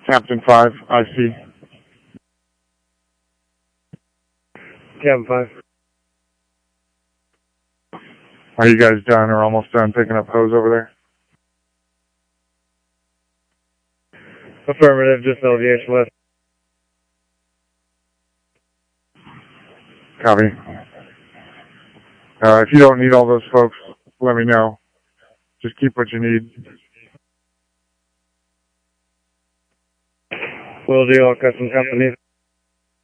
Captain 5, IC. Captain 5. Are you guys done or almost done picking up hose over there? Affirmative, just LVH left. Copy. If you don't need all those folks, let me know. Just keep what you need. Will do, all custom companies.